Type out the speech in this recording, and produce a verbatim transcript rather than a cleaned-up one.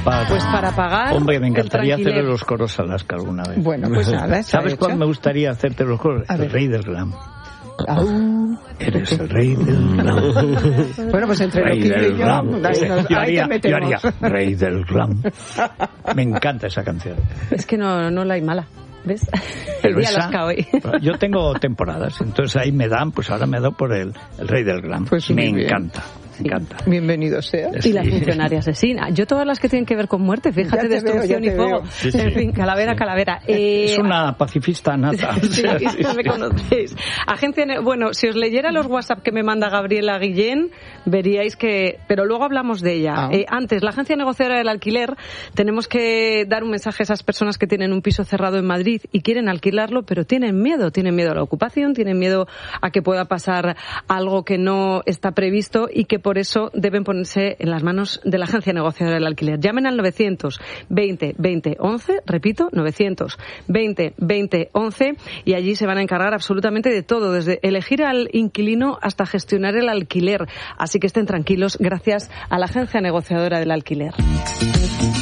para... Pues para pagar. Hombre, me encantaría el tranquiler. hacerle los coros a Alaska alguna vez. Bueno, pues nada, está ¿Sabes hecho. cuál me gustaría hacerte los coros? A El ver. rey del glam. Au. Eres el rey del glam. Bueno, pues entre Rey Loquillo del y yo, glam. ahí nos- Yo ahí haría, te yo metemos. haría rey del glam. Me encanta esa canción. Es que no, no la hay mala. ¿Ves? Pero el día esa- Alaska hoy. yo tengo temporadas, entonces ahí me dan, pues ahora me da por el, el rey del glam. Pues me muy bien. encanta, me encanta. Bienvenido sea. Y la Sí. funcionaria asesina. Yo todas las que tienen que ver con muerte, fíjate, Ya te veo, destrucción ya y te fuego. veo. Sí, sí. En fin, calavera, calavera. Eh, Es una pacifista nata. Sí, me conocéis. Agencia, Ne- bueno, si os leyera los WhatsApp que me manda Gabriela Guillén, veríais que... Pero luego hablamos de ella. Ah. Eh, antes, la Agencia Negociadora del Alquiler, tenemos que dar un mensaje a esas personas que tienen un piso cerrado en Madrid y quieren alquilarlo, pero tienen miedo. Tienen miedo a la ocupación, tienen miedo a que pueda pasar algo que no está previsto y que por eso deben ponerse en las manos de la Agencia Negociadora del Alquiler. Llamen al novecientos veinte veinte once, repito, novecientos veinte veinte once, y allí se van a encargar absolutamente de todo, desde elegir al inquilino hasta gestionar el alquiler. Así que estén tranquilos, gracias a la Agencia Negociadora del Alquiler.